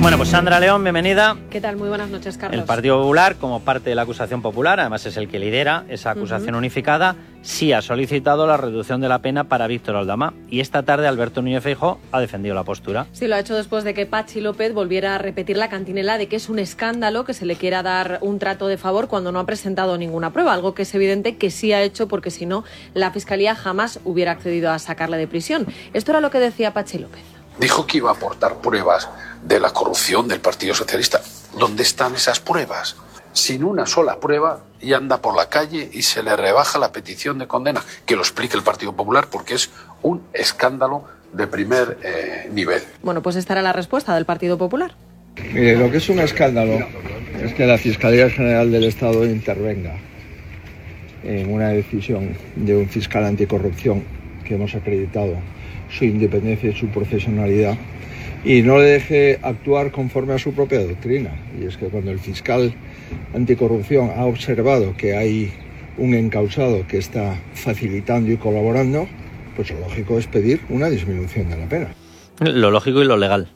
Bueno, pues Sandra León, bienvenida. ¿Qué tal? Muy buenas noches, Carlos. El Partido Popular, como parte de la acusación popular, además es el que lidera esa acusación unificada, sí ha solicitado la reducción de la pena para Víctor Aldama. Y esta tarde Alberto Núñez Feijóo ha defendido la postura. Sí, lo ha hecho después de que Patxi López volviera a repetir la cantinela de que es un escándalo que se le quiera dar un trato de favor cuando no ha presentado ninguna prueba, algo que es evidente que sí ha hecho porque si no, la Fiscalía jamás hubiera accedido a sacarle de prisión. Esto era lo que decía Patxi López. Dijo que iba a aportar pruebas de la corrupción del Partido Socialista. ¿Dónde están esas pruebas? Sin una sola prueba y anda por la calle y se le rebaja la petición de condena. Que lo explique el Partido Popular porque es un escándalo de primer nivel. Bueno, pues esta era la respuesta del Partido Popular. Mire, lo que es un escándalo es que la Fiscalía General del Estado intervenga en una decisión de un fiscal anticorrupción que hemos acreditado su independencia y su profesionalidad y no le deje actuar conforme a su propia doctrina. Y es que cuando el fiscal anticorrupción ha observado que hay un encausado que está facilitando y colaborando, pues lo lógico es pedir una disminución de la pena. Lo lógico y lo legal.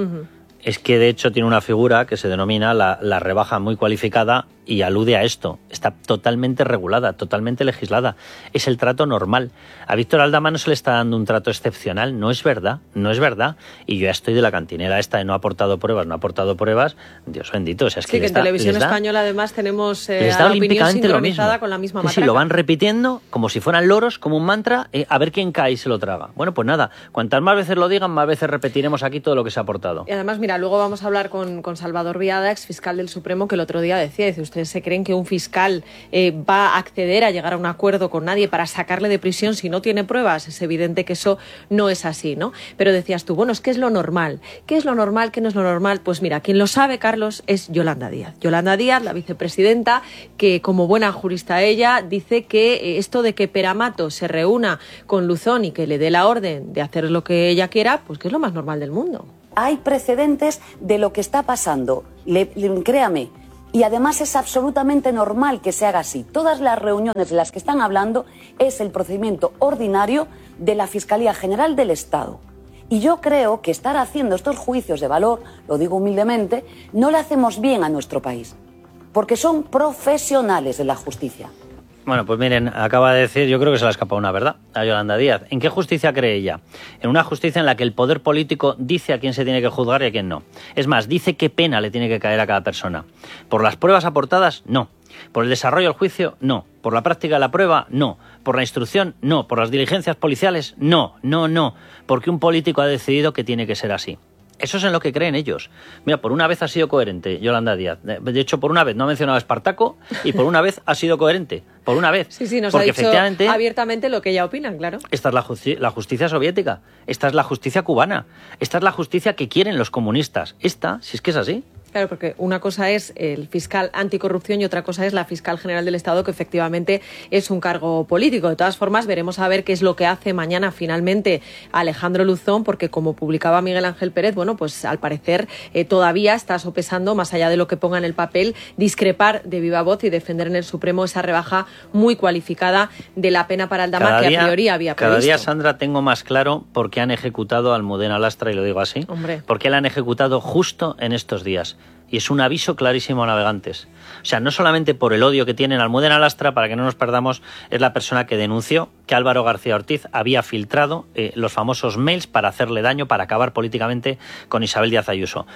Es que de hecho tiene una figura que se denomina la rebaja muy cualificada y alude a esto. Está totalmente regulada, totalmente legislada. Es el trato normal. A Víctor Aldama no se le está dando un trato excepcional. No es verdad, no es verdad. Y yo ya estoy de la cantinela esta de no ha aportado pruebas. Dios bendito. O sea, es que sí, que en Televisión Española además tenemos a la opinión sincronizada con la misma matraca. Sí, lo van repitiendo como si fueran loros, como un mantra, a ver quién cae y se lo traga. Bueno, pues nada, cuantas más veces lo digan, más veces repetiremos aquí todo lo que se ha aportado. Y además, mira, luego vamos a hablar con Salvador Viada, exfiscal del Supremo, que el otro día decía, dice, ¿ustedes se creen que un fiscal va a acceder a llegar a un acuerdo con nadie para sacarle de prisión si no tiene pruebas? Es evidente que eso no es así, ¿no? Pero decías tú, bueno, es que es lo normal. ¿Qué es lo normal? ¿Qué no es lo normal? Pues mira, quien lo sabe, Carlos, es Yolanda Díaz. Yolanda Díaz, la vicepresidenta, que como buena jurista ella, dice que esto de que Peramato se reúna con Luzón y que le dé la orden de hacer lo que ella quiera, pues que es lo más normal del mundo. Hay precedentes de lo que está pasando, créame, y además es absolutamente normal que se haga así. Todas las reuniones de las que están hablando es el procedimiento ordinario de la Fiscalía General del Estado. Y yo creo que estar haciendo estos juicios de valor, lo digo humildemente, no le hacemos bien a nuestro país, porque son profesionales de la justicia. Bueno, pues miren, acaba de decir, yo creo que se le ha escapado una verdad a Yolanda Díaz. ¿En qué justicia cree ella? En una justicia en la que el poder político dice a quién se tiene que juzgar y a quién no. Es más, dice qué pena le tiene que caer a cada persona. ¿Por las pruebas aportadas? No. ¿Por el desarrollo del juicio? No. ¿Por la práctica de la prueba? No. ¿Por la instrucción? No. ¿Por las diligencias policiales? No. Porque un político ha decidido que tiene que ser así. Eso es en lo que creen ellos. Mira, por una vez ha sido coherente Yolanda Díaz. De hecho, por una vez no ha mencionado a Espartaco y por una vez ha sido coherente. Por una vez. Sí, nos porque ha dicho abiertamente lo que ella opina, claro. Esta es la justicia soviética. Esta es la justicia cubana. Esta es la justicia que quieren los comunistas. Esta, si es que es así. Claro, porque una cosa es el fiscal anticorrupción y otra cosa es la fiscal general del Estado, que efectivamente es un cargo político. De todas formas, veremos a ver qué es lo que hace mañana finalmente Alejandro Luzón, porque como publicaba Miguel Ángel Pérez, bueno, pues al parecer todavía está sopesando, más allá de lo que ponga en el papel, discrepar de viva voz y defender en el Supremo esa rebaja muy cualificada de la pena para Aldama, que a priori había previsto. Cada día, Sandra, tengo más claro por qué han ejecutado a Almudena Lastra, y lo digo así. Hombre. ¿Por qué la han ejecutado justo en estos días? Y es un aviso clarísimo a navegantes. O sea, no solamente por el odio que tienen a Almudena Lastra, para que no nos perdamos, es la persona que denunció que Álvaro García Ortiz había filtrado los famosos mails para hacerle daño, para acabar políticamente con Isabel Díaz Ayuso.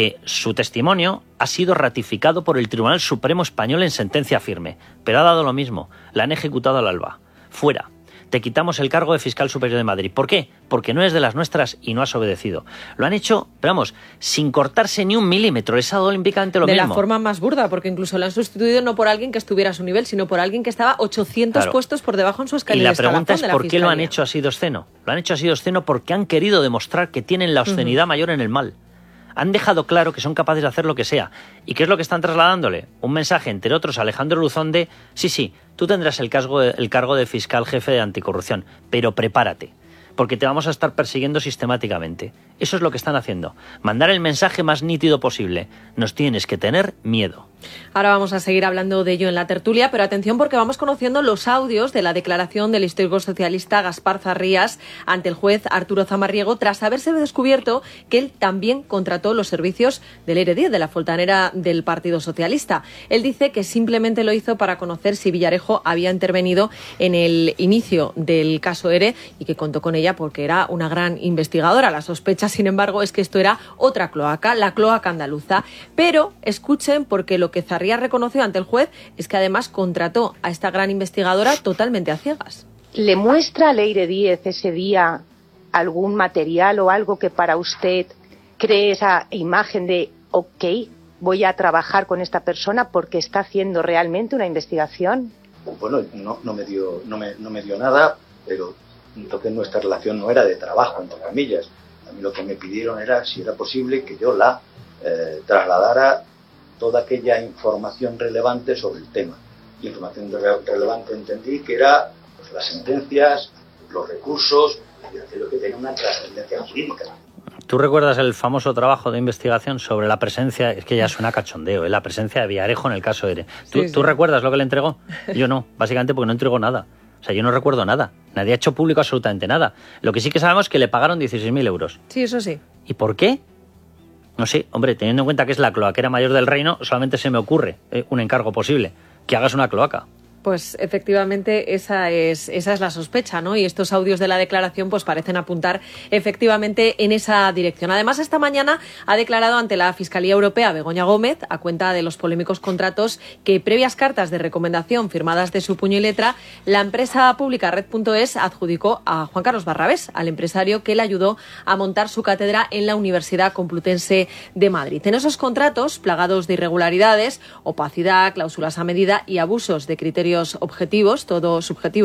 Su testimonio ha sido ratificado por el Tribunal Supremo Español en sentencia firme, pero ha dado lo mismo. La han ejecutado al alba. Fuera. Te quitamos el cargo de fiscal superior de Madrid. ¿Por qué? Porque no es de las nuestras y no has obedecido. Lo han hecho, pero vamos, sin cortarse ni un milímetro. Les ha dado olímpicamente lo mismo. De la forma más burda, porque incluso lo han sustituido no por alguien que estuviera a su nivel, sino por alguien que estaba 800 puestos por debajo en su escalera. Y la pregunta es ¿por qué lo han hecho así de obsceno? Lo han hecho así de obsceno porque han querido demostrar que tienen la obscenidad mayor en el mal. Han dejado claro que son capaces de hacer lo que sea. ¿Y qué es lo que están trasladándole? Un mensaje, entre otros, a Alejandro Luzón de sí, tú tendrás el cargo de fiscal jefe de anticorrupción, pero prepárate, porque te vamos a estar persiguiendo sistemáticamente. Eso es lo que están haciendo. Mandar el mensaje más nítido posible. Nos tienes que tener miedo. Ahora vamos a seguir hablando de ello en la tertulia, pero atención porque vamos conociendo los audios de la declaración del histórico socialista Gaspar Zarrías ante el juez Arturo Zamarriego tras haberse descubierto que él también contrató los servicios del ERE 10, de la fontanera del Partido Socialista. Él dice que simplemente lo hizo para conocer si Villarejo había intervenido en el inicio del caso ERE y que contó con ella porque era una gran investigadora. La sospecha, sin embargo, es que esto era otra cloaca, la cloaca andaluza. Pero escuchen, porque lo que Zarrías reconoció ante el juez es que además contrató a esta gran investigadora totalmente a ciegas. ¿Le muestra al ERE 10 ese día algún material o algo que para usted cree esa imagen de ok, voy a trabajar con esta persona porque está haciendo realmente una investigación? Bueno, no me dio nada, pero entonces nuestra relación no era de trabajo, entre comillas. A mí lo que me pidieron era si era posible que yo la trasladara toda aquella información relevante sobre el tema. Y información relevante entendí que era pues, las sentencias, los recursos, y aquello que tenía una trascendencia jurídica. ¿Tú recuerdas el famoso trabajo de investigación sobre la presencia, es que ya suena cachondeo, la presencia de Villarejo en el caso ERE? ¿Tú recuerdas lo que le entregó? Yo no, básicamente porque no entregó nada. O sea, yo no recuerdo nada. Nadie ha hecho público absolutamente nada. Lo que sí que sabemos es que le pagaron 16.000 euros. Sí, eso sí. ¿Y por qué? No sé, hombre, teniendo en cuenta que es la cloaquera mayor del reino, solamente se me ocurre un encargo posible, que hagas una cloaca. Pues efectivamente esa es la sospecha, ¿no? Y estos audios de la declaración pues parecen apuntar efectivamente en esa dirección. Además, esta mañana ha declarado ante la Fiscalía Europea Begoña Gómez, a cuenta de los polémicos contratos que, previas cartas de recomendación firmadas de su puño y letra, la empresa pública Red.es adjudicó a Juan Carlos Barrabés, al empresario que le ayudó a montar su cátedra en la Universidad Complutense de Madrid. En esos contratos, plagados de irregularidades, opacidad, cláusulas a medida y abusos de criterios subjetivos, todo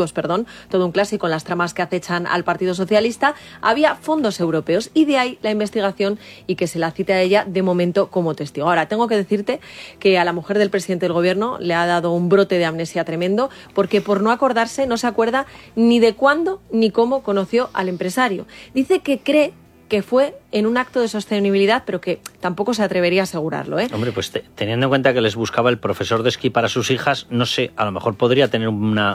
un clásico en las tramas que acechan al Partido Socialista, había fondos europeos y de ahí la investigación y que se la cite a ella de momento como testigo. Ahora, tengo que decirte que a la mujer del presidente del gobierno le ha dado un brote de amnesia tremendo porque por no acordarse no se acuerda ni de cuándo ni cómo conoció al empresario. Dice que cree que fue en un acto de sostenibilidad, pero que tampoco se atrevería a asegurarlo, ¿eh? Hombre, pues teniendo en cuenta que les buscaba el profesor de esquí para sus hijas, no sé, a lo mejor podría tener una